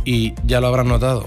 y ya lo habrán notado.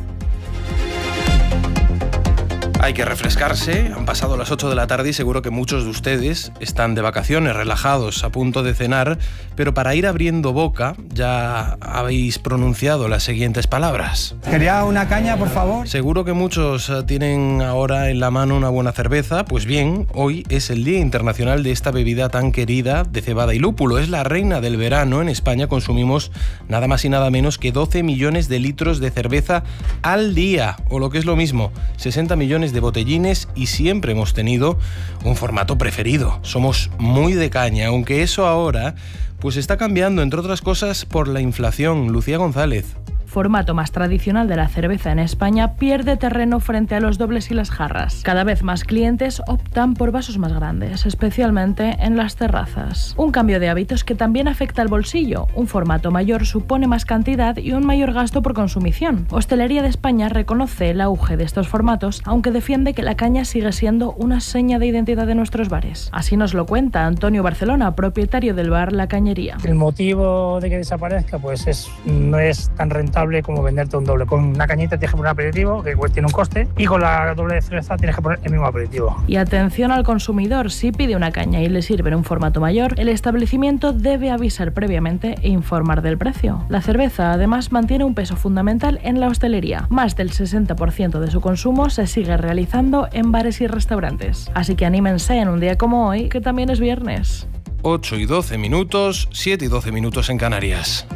Hay que refrescarse, han pasado las 8 de la tarde y seguro que muchos de ustedes están de vacaciones, relajados, a punto de cenar, pero para ir abriendo boca ya habéis pronunciado las siguientes palabras. ¿Quería una caña, por favor? Seguro que muchos tienen ahora en la mano una buena cerveza. Pues bien, hoy es el Día Internacional de esta bebida tan querida de cebada y lúpulo. Es la reina del verano. En España consumimos nada más y nada menos que 12 millones de litros de cerveza al día, o lo que es lo mismo, 60 millones de botellines, y siempre hemos tenido un formato preferido. Somos muy de caña, aunque eso ahora pues está cambiando, entre otras cosas por la inflación. Lucía González. Formato más tradicional de la cerveza en España pierde terreno frente a los dobles y las jarras. Cada vez más clientes optan por vasos más grandes, especialmente en las terrazas. Un cambio de hábitos que también afecta al bolsillo. Un formato mayor supone más cantidad y un mayor gasto por consumición. Hostelería de España reconoce el auge de estos formatos, aunque defiende que la caña sigue siendo una seña de identidad de nuestros bares. Así nos lo cuenta Antonio Barcelona, propietario del bar La Cañería. El motivo de que desaparezca pues no es tan rentable como venderte un doble. Con una cañita tienes que poner un aperitivo, que tiene un coste, y con la doble de cerveza tienes que poner el mismo aperitivo. Y atención al consumidor, si pide una caña y le sirve en un formato mayor, el establecimiento debe avisar previamente e informar del precio. La cerveza, además, mantiene un peso fundamental en la hostelería. Más del 60% de su consumo se sigue realizando en bares y restaurantes. Así que anímense en un día como hoy, que también es viernes. 8 y 12 minutos, 7 y 12 minutos en Canarias.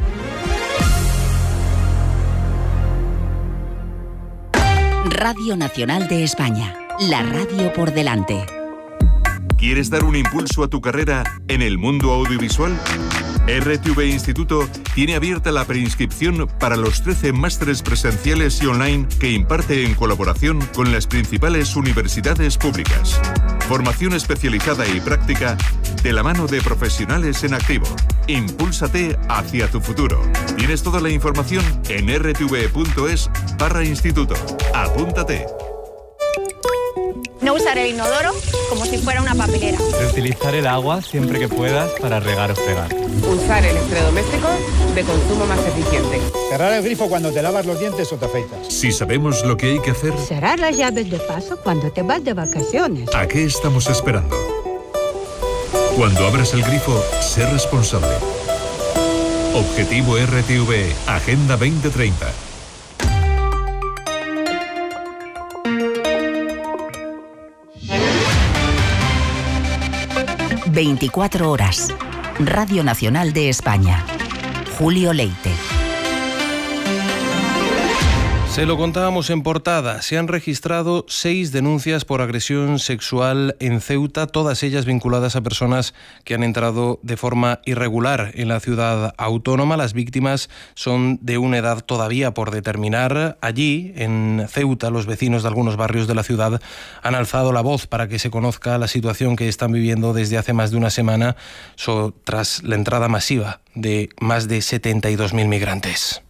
Radio Nacional de España, la radio por delante. ¿Quieres dar un impulso a tu carrera en el mundo audiovisual? RTV Instituto tiene abierta la preinscripción para los 13 másteres presenciales y online que imparte en colaboración con las principales universidades públicas. Formación especializada y práctica de la mano de profesionales en activo. Impúlsate hacia tu futuro. Tienes toda la información en rtv.es/instituto. Apúntate. No usar el inodoro como si fuera una papelera. Reutilizar el agua siempre que puedas para regar o fregar. Usar electrodomésticos de consumo más eficiente. Cerrar el grifo cuando te lavas los dientes o te afeitas. Si sabemos lo que hay que hacer... Cerrar las llaves de paso cuando te vas de vacaciones. ¿A qué estamos esperando? Cuando abras el grifo, sé responsable. Objetivo RTV, Agenda 2030. 24 horas. Radio Nacional de España. Julio Leite. Se lo contábamos en portada. Se han registrado 6 denuncias por agresión sexual en Ceuta, todas ellas vinculadas a personas que han entrado de forma irregular en la ciudad autónoma. Las víctimas son de una edad todavía por determinar. Allí, en Ceuta, los vecinos de algunos barrios de la ciudad han alzado la voz para que se conozca la situación que están viviendo desde hace más de una semana tras la entrada masiva de más de 72.000 migrantes.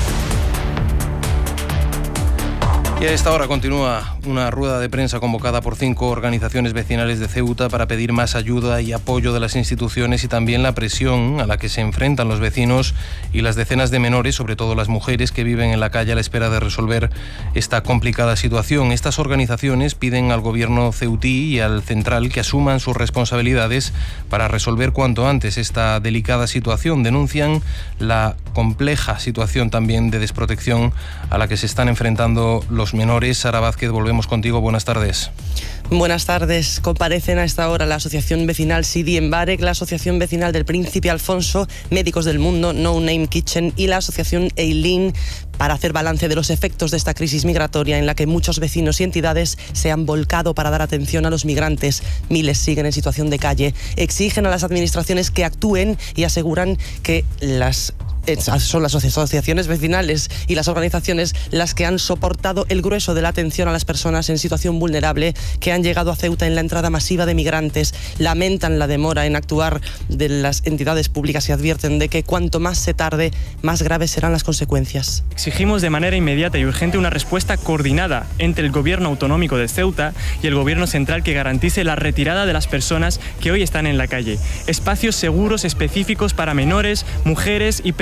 Y a esta hora continúa una rueda de prensa convocada por 5 organizaciones vecinales de Ceuta para pedir más ayuda y apoyo de las instituciones y también la presión a la que se enfrentan los vecinos y las decenas de menores, sobre todo las mujeres que viven en la calle a la espera de resolver esta complicada situación. Estas organizaciones piden al gobierno ceutí y al central que asuman sus responsabilidades para resolver cuanto antes esta delicada situación. Denuncian la compleja situación también de desprotección a la que se están enfrentando los menores. Sara Vázquez, volvemos contigo. Buenas tardes. Buenas tardes. Comparecen a esta hora la Asociación Vecinal Sidi Mbarek, la Asociación Vecinal del Príncipe Alfonso, Médicos del Mundo, No Name Kitchen y la Asociación Eileen para hacer balance de los efectos de esta crisis migratoria en la que muchos vecinos y entidades se han volcado para dar atención a los migrantes. Miles siguen en situación de calle. Exigen a las administraciones que actúen y aseguran que son las asociaciones vecinales y las organizaciones las que han soportado el grueso de la atención a las personas en situación vulnerable que han llegado a Ceuta en la entrada masiva de migrantes. Lamentan la demora en actuar de las entidades públicas y advierten de que cuanto más se tarde, más graves serán las consecuencias. Exigimos de manera inmediata y urgente una respuesta coordinada entre el Gobierno autonómico de Ceuta y el Gobierno central que garantice la retirada de las personas que hoy están en la calle. Espacios seguros específicos para menores, mujeres y personas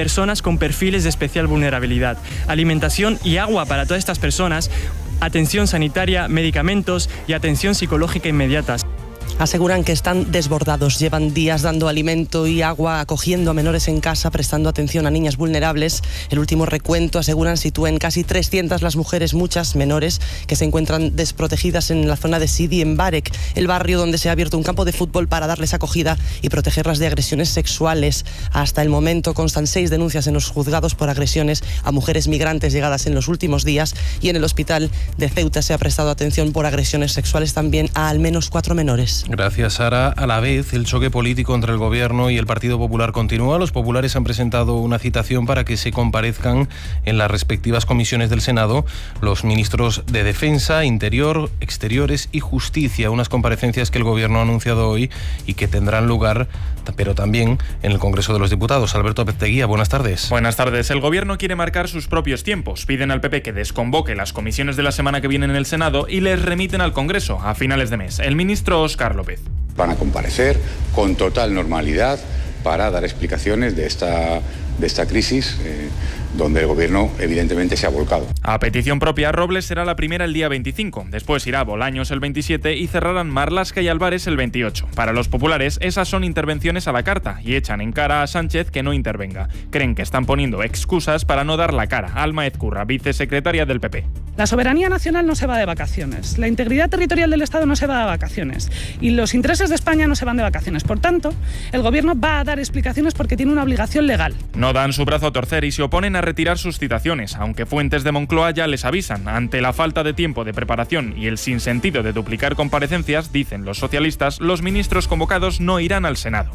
personas con perfiles de especial vulnerabilidad, alimentación y agua para todas estas personas, atención sanitaria, medicamentos y atención psicológica inmediatas. Aseguran que están desbordados, llevan días dando alimento y agua, acogiendo a menores en casa, prestando atención a niñas vulnerables. El último recuento, aseguran, sitúa en casi 300 las mujeres, muchas menores, que se encuentran desprotegidas en la zona de Sidi en Mbarek, el barrio donde se ha abierto un campo de fútbol para darles acogida y protegerlas de agresiones sexuales. Hasta el momento constan 6 denuncias en los juzgados por agresiones a mujeres migrantes llegadas en los últimos días, y en el hospital de Ceuta se ha prestado atención por agresiones sexuales también a al menos 4 menores. Gracias, Sara. A la vez, el choque político entre el Gobierno y el Partido Popular continúa. Los populares han presentado una citación para que se comparezcan en las respectivas comisiones del Senado los ministros de Defensa, Interior, Exteriores y Justicia. Unas comparecencias que el Gobierno ha anunciado hoy y que tendrán lugar, pero también en el Congreso de los Diputados. Alberto Apezteguía, buenas tardes. Buenas tardes. El Gobierno quiere marcar sus propios tiempos. Piden al PP que desconvoque las comisiones de la semana que viene en el Senado y les remiten al Congreso a finales de mes. El ministro Óscar López. Van a comparecer con total normalidad para dar explicaciones de esta crisis, donde el Gobierno evidentemente se ha volcado. A petición propia, Robles será la primera el día 25, después irá Bolaños el 27 y cerrarán Marlaska y Álvarez el 28. Para los populares, esas son intervenciones a la carta y echan en cara a Sánchez que no intervenga. Creen que están poniendo excusas para no dar la cara. Alma Ezcurra, vicesecretaria del PP. La soberanía nacional no se va de vacaciones, la integridad territorial del Estado no se va de vacaciones y los intereses de España no se van de vacaciones. Por tanto, el Gobierno va a dar explicaciones porque tiene una obligación legal. No dan su brazo a torcer y se oponen a retirar sus citaciones, aunque fuentes de Moncloa ya les avisan. Ante la falta de tiempo de preparación y el sinsentido de duplicar comparecencias, dicen los socialistas, los ministros convocados no irán al Senado.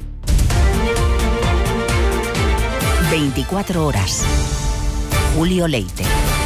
24 horas. Julio Leite.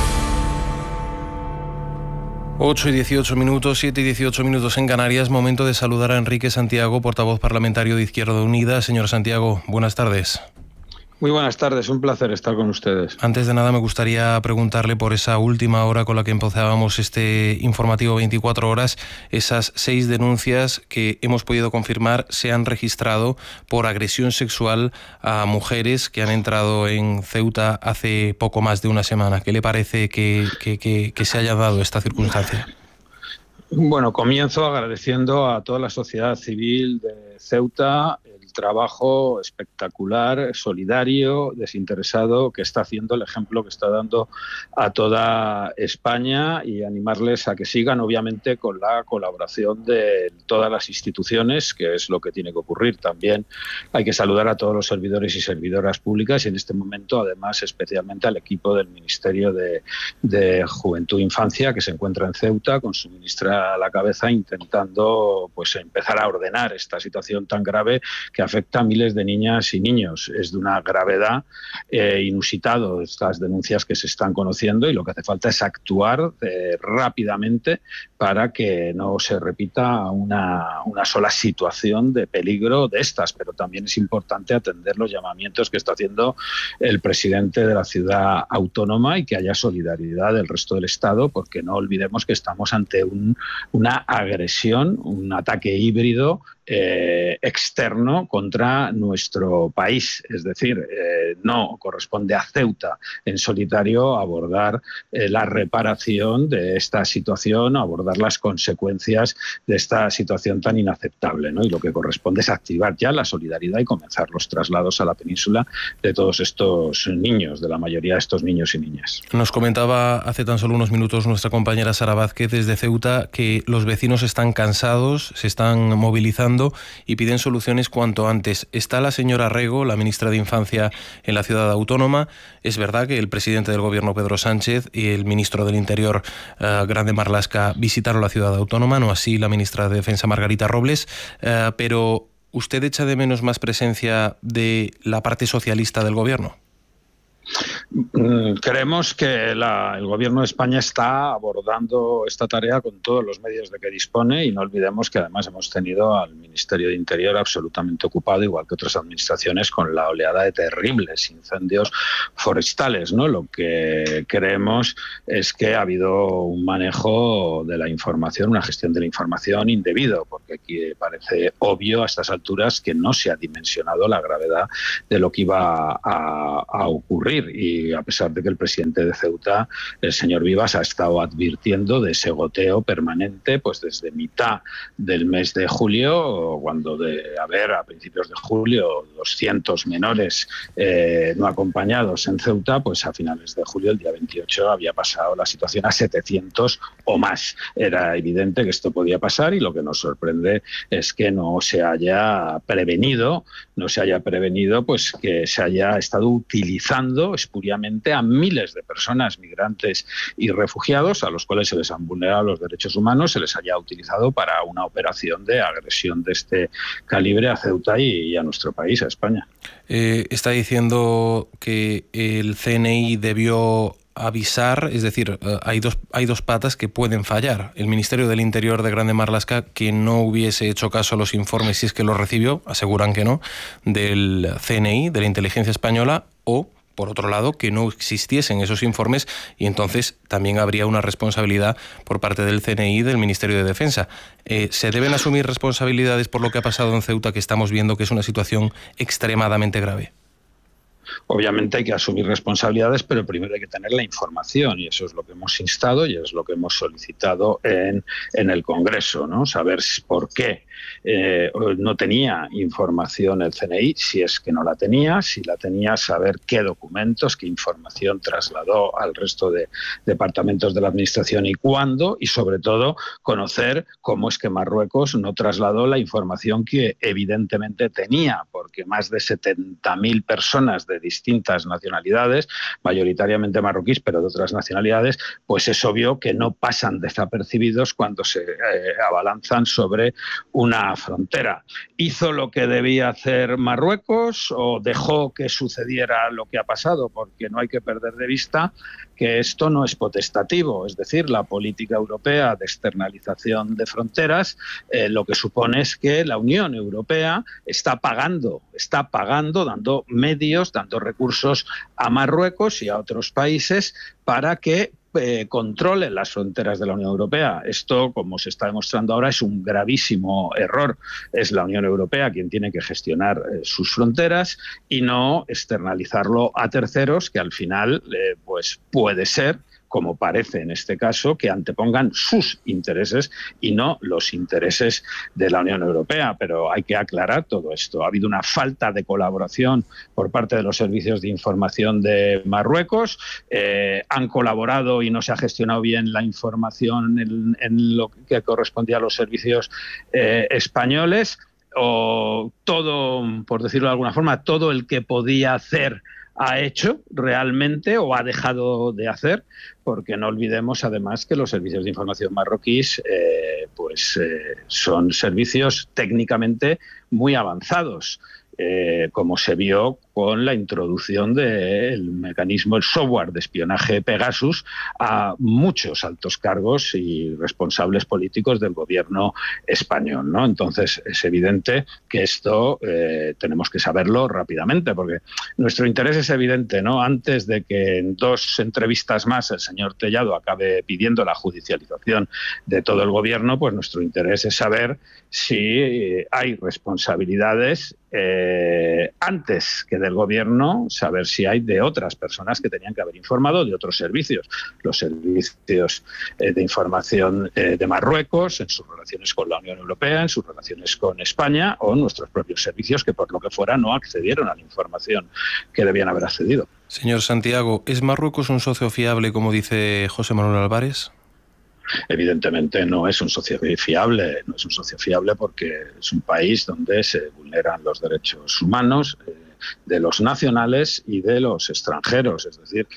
8 y 18 minutos, 7 y 18 minutos en Canarias. Momento de saludar a Enrique Santiago, portavoz parlamentario de Izquierda Unida. Señor Santiago, buenas tardes. Muy buenas tardes, un placer estar con ustedes. Antes de nada me gustaría preguntarle por esa última hora con la que empezábamos este informativo 24 horas, esas 6 denuncias que hemos podido confirmar se han registrado por agresión sexual a mujeres que han entrado en Ceuta hace poco más de una semana. ¿Qué le parece que se haya dado esta circunstancia? Bueno, comienzo agradeciendo a toda la sociedad civil de Ceuta el trabajo espectacular, solidario, desinteresado que está haciendo, el ejemplo que está dando a toda España, y animarles a que sigan, obviamente, con la colaboración de todas las instituciones, que es lo que tiene que ocurrir. También hay que saludar a todos los servidores y servidoras públicas y en este momento, además, especialmente al equipo del Ministerio de Juventud e Infancia, que se encuentra en Ceuta con su ministra a la cabeza, intentando pues empezar a ordenar esta situación tan grave que afecta a miles de niñas y niños. Es de una gravedad inusitado estas denuncias que se están conociendo, y lo que hace falta es actuar rápidamente para que no se repita una sola situación de peligro de estas. Pero también es importante atender los llamamientos que está haciendo el presidente de la ciudad autónoma y que haya solidaridad del resto del Estado, porque no olvidemos que estamos ante una agresión, un ataque híbrido externo contra nuestro país. Es decir, no corresponde a Ceuta en solitario abordar la reparación de esta situación, abordar las consecuencias de esta situación tan inaceptable, ¿no? Y lo que corresponde es activar ya la solidaridad y comenzar los traslados a la península de todos estos niños, de la mayoría de estos niños y niñas. Nos comentaba hace tan solo unos minutos nuestra compañera Sara Vázquez desde Ceuta que los vecinos están cansados, se están movilizando y piden soluciones cuanto antes. Está la señora Rego, la ministra de Infancia en la ciudad autónoma. Es verdad que el presidente del Gobierno, Pedro Sánchez, y el ministro del Interior, Grande Marlaska, visitaron la ciudad autónoma, no así la ministra de Defensa, Margarita Robles, pero ¿usted echa de menos más presencia de la parte socialista del Gobierno? Creemos que el Gobierno de España está abordando esta tarea con todos los medios de que dispone, y no olvidemos que además hemos tenido al Ministerio de Interior absolutamente ocupado, igual que otras administraciones, con la oleada de terribles incendios forestales, ¿no? Lo que creemos es que ha habido un manejo de la información, una gestión de la información indebido, porque aquí parece obvio a estas alturas que no se ha dimensionado la gravedad de lo que iba a ocurrir. Y a pesar de que el presidente de Ceuta, el señor Vivas, ha estado advirtiendo de ese goteo permanente pues desde mitad del mes de julio, cuando de haber a principios de julio 200 menores no acompañados en Ceuta, pues a finales de julio, el día 28, había pasado la situación a 700 o más. Era evidente que esto podía pasar, y lo que nos sorprende es que no se haya prevenido pues que se haya estado utilizando espuriamente a miles de personas, migrantes y refugiados, a los cuales se les han vulnerado los derechos humanos, se les haya utilizado para una operación de agresión de este calibre a Ceuta y a nuestro país, a España. Está diciendo que el CNI debió avisar, es decir, hay dos patas que pueden fallar. El Ministerio del Interior de Grande Marlaska, que no hubiese hecho caso a los informes, si es que los recibió, aseguran que no, del CNI, de la Inteligencia Española, o por otro lado, que no existiesen esos informes, y entonces también habría una responsabilidad por parte del CNI y del Ministerio de Defensa. ¿Se deben asumir responsabilidades por lo que ha pasado en Ceuta, que estamos viendo que es una situación extremadamente grave? Obviamente hay que asumir responsabilidades, pero primero hay que tener la información, y eso es lo que hemos instado y es lo que hemos solicitado en el Congreso, ¿no? Saber por qué no tenía información el CNI, si es que no la tenía, si la tenía, saber qué documentos, qué información trasladó al resto de departamentos de la Administración y cuándo, y sobre todo conocer cómo es que Marruecos no trasladó la información que evidentemente tenía, porque más de 70.000 personas de distintas nacionalidades, mayoritariamente marroquíes, pero de otras nacionalidades, pues es obvio que no pasan desapercibidos cuando se abalanzan sobre una frontera. ¿Hizo lo que debía hacer Marruecos o dejó que sucediera lo que ha pasado? Porque no hay que perder de vista que esto no es potestativo, es decir, la política europea de externalización de fronteras lo que supone es que la Unión Europea está pagando, dando medios, dando recursos a Marruecos y a otros países para que controlen las fronteras de la Unión Europea. Esto, como se está demostrando ahora, es un gravísimo error. Es la Unión Europea quien tiene que gestionar sus fronteras y no externalizarlo a terceros, que al final pues puede ser, como parece en este caso, que antepongan sus intereses y no los intereses de la Unión Europea. Pero hay que aclarar todo esto. Ha habido una falta de colaboración por parte de los servicios de información de Marruecos. Han colaborado y no se ha gestionado bien la información en lo que correspondía a los servicios españoles. O todo, por decirlo de alguna forma, todo el que podía hacer ha hecho realmente o ha dejado de hacer, porque no olvidemos además que los servicios de información marroquíes son servicios técnicamente muy avanzados, como se vio con la introducción del mecanismo, el software de espionaje Pegasus a muchos altos cargos y responsables políticos del gobierno español, ¿no? Entonces es evidente que esto tenemos que saberlo rápidamente, porque nuestro interés es evidente, ¿no? Antes de que en 2 entrevistas más el señor Tellado acabe pidiendo la judicialización de todo el gobierno, pues nuestro interés es saber si hay responsabilidades antes que del gobierno, saber si hay de otras personas que tenían que haber informado, de otros servicios, los servicios de información de Marruecos, en sus relaciones con la Unión Europea, en sus relaciones con España, o nuestros propios servicios que por lo que fuera no accedieron a la información que debían haber accedido. Señor Santiago, ¿es Marruecos un socio fiable, como dice José Manuel Álvarez? Evidentemente no es un socio fiable, porque es un país donde se vulneran los derechos humanos, de los nacionales y de los extranjeros, es decir,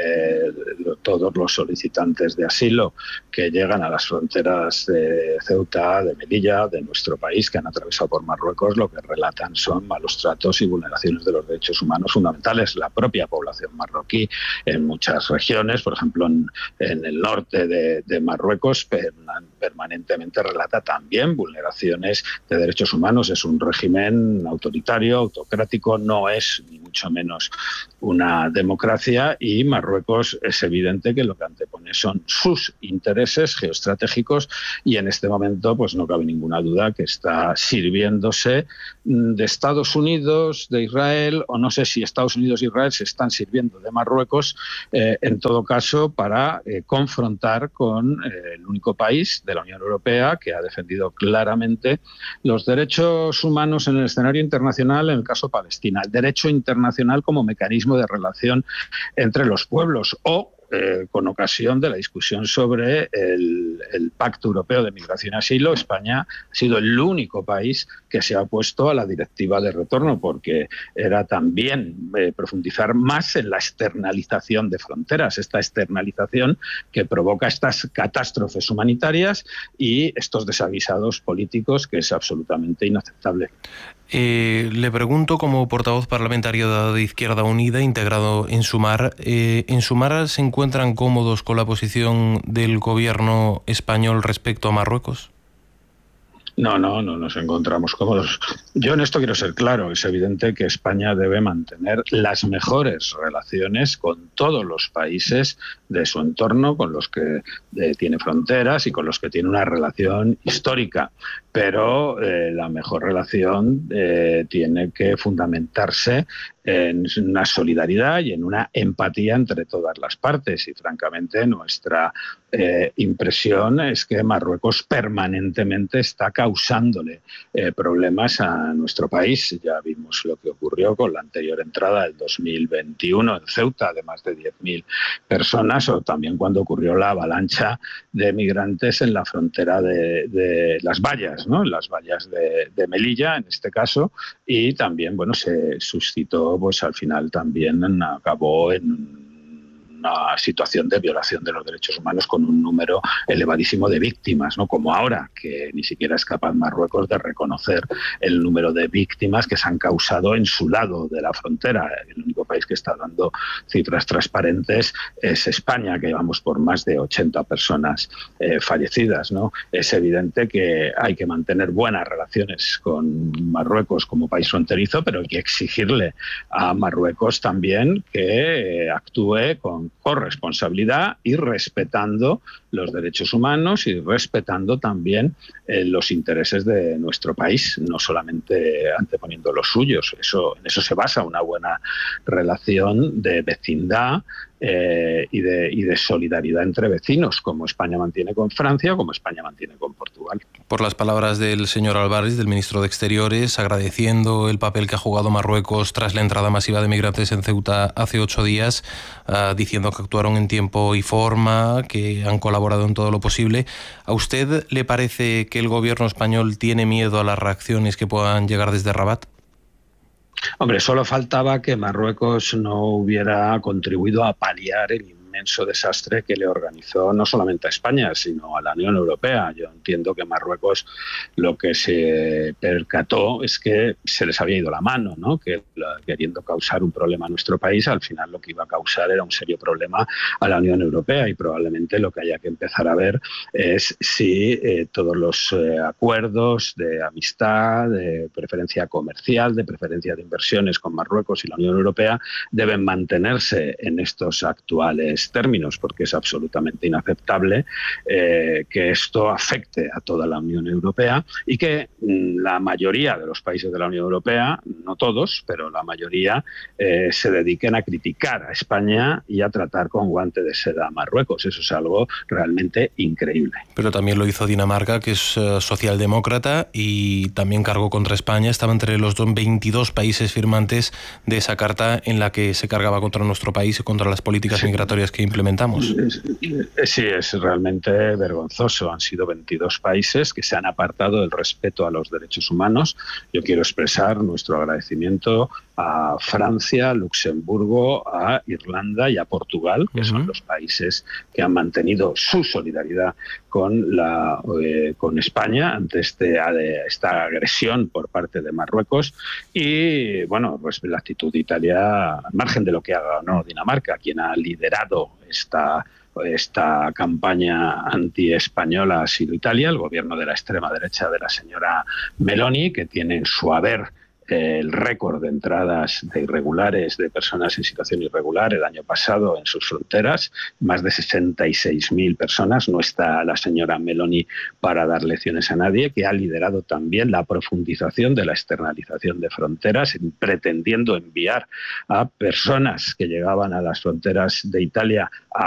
todos los solicitantes de asilo que llegan a las fronteras de Ceuta, de Melilla, de nuestro país, que han atravesado por Marruecos, lo que relatan son malos tratos y vulneraciones de los derechos humanos fundamentales. La propia población marroquí en muchas regiones, por ejemplo en el norte de Marruecos, permanentemente relata también vulneraciones de derechos humanos. Es un régimen autoritario, autocrático, no es ni mucho menos una democracia, y Marruecos es evidente que lo que antepone son sus intereses geoestratégicos, y en este momento pues no cabe ninguna duda que está sirviéndose de Estados Unidos, de Israel, o no sé si Estados Unidos e Israel se están sirviendo de Marruecos, en todo caso para confrontar con el único país de la Unión Europea que ha defendido claramente los derechos humanos en el escenario internacional, en el caso Palestina, el derecho internacional como mecanismo de relación entre los pueblos, o con ocasión de la discusión sobre el Pacto Europeo de Migración y Asilo, España ha sido el único país que se ha opuesto a la directiva de retorno, porque era también profundizar más en la externalización de fronteras, esta externalización que provoca estas catástrofes humanitarias y estos desaguisados políticos, que es absolutamente inaceptable. Le pregunto, como portavoz parlamentario de Izquierda Unida, integrado en Sumar, ¿en Sumar se encuentran cómodos con la posición del gobierno español respecto a Marruecos? No nos encontramos cómodos. Yo en esto quiero ser claro. Es evidente que España debe mantener las mejores relaciones con todos los países de su entorno, con los que tiene fronteras y con los que tiene una relación histórica. Pero la mejor relación tiene que fundamentarse en una solidaridad y en una empatía entre todas las partes. Y francamente nuestra impresión es que Marruecos permanentemente está causándole problemas a nuestro país. Ya vimos lo que ocurrió con la anterior entrada del 2021 en Ceuta, de más de 10.000 personas, o también cuando ocurrió la avalancha de migrantes en la frontera de Las Vallas, ¿no? En Las Vallas de Melilla, en este caso, y también se suscitó, pues al final también acabó en una situación de violación de los derechos humanos con un número elevadísimo de víctimas, ¿no? Como ahora, que ni siquiera es capaz Marruecos de reconocer el número de víctimas que se han causado en su lado de la frontera. El único país que está dando cifras transparentes es España, que vamos por más de 80 personas fallecidas, ¿no? Es evidente que hay que mantener buenas relaciones con Marruecos como país fronterizo, pero hay que exigirle a Marruecos también que actúe con corresponsabilidad y respetando los derechos humanos y respetando también los intereses de nuestro país, no solamente anteponiendo los suyos. En eso se basa una buena relación de vecindad y de solidaridad entre vecinos, como España mantiene con Francia o como España mantiene con Portugal. Por las palabras del señor Álvarez, del ministro de Exteriores, agradeciendo el papel que ha jugado Marruecos tras la entrada masiva de migrantes en Ceuta hace 8 días, diciendo que actuaron en tiempo y forma, que han colaborado en todo lo posible. ¿A usted le parece que el gobierno español tiene miedo a las reacciones que puedan llegar desde Rabat? Hombre, solo faltaba que Marruecos no hubiera contribuido a paliar el inmenso desastre que le organizó no solamente a España, sino a la Unión Europea. Yo entiendo que Marruecos lo que se percató es que se les había ido la mano, ¿no? Que queriendo causar un problema a nuestro país, al final lo que iba a causar era un serio problema a la Unión Europea, y probablemente lo que haya que empezar a ver es si todos los acuerdos de amistad, de preferencia comercial, de preferencia de inversiones con Marruecos y la Unión Europea deben mantenerse en estos actuales términos, porque es absolutamente inaceptable que esto afecte a toda la Unión Europea y que la mayoría de los países de la Unión Europea, no todos, pero la mayoría, se dediquen a criticar a España y a tratar con guante de seda a Marruecos. Eso es algo realmente increíble. Pero también lo hizo Dinamarca, que es socialdemócrata, y también cargó contra España. Estaba entre los 22 países firmantes de esa carta en la que se cargaba contra nuestro país y contra las políticas migratorias que implementamos. Sí, es realmente vergonzoso. Han sido 22 países que se han apartado del respeto a los derechos humanos. Yo quiero expresar nuestro agradecimiento a Francia, Luxemburgo, a Irlanda y a Portugal, que son los países que han mantenido su solidaridad con España ante esta agresión por parte de Marruecos. Y bueno, pues la actitud de Italia, al margen de lo que haga o no Dinamarca, quien ha liderado esta campaña anti-española ha sido Italia, el gobierno de la extrema derecha de la señora Meloni, que tiene en su haber el récord de entradas de irregulares, de personas en situación irregular el año pasado en sus fronteras, más de 66.000 personas. No está la señora Meloni para dar lecciones a nadie, que ha liderado también la profundización de la externalización de fronteras, pretendiendo enviar a personas que llegaban a las fronteras de Italia a